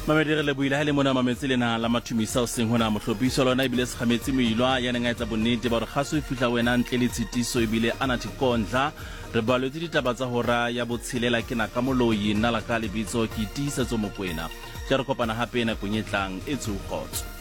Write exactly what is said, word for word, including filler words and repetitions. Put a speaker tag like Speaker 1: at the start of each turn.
Speaker 1: Mamedi re lebohile ha le mona mametse lena la mathumisa o seng hona mohlopiso lona ebile se khametse moilwa ya neng a etsa bonnete ba re kgaso e fihla wena ntle le tshitiso ebile ana tikondla re baletse ditaba tsa hora ya botshelela ke na ka moloi nna la ka lebitso ke itisetso Mokwena tja re kopana hape na kwenyetlang e tsu khotso.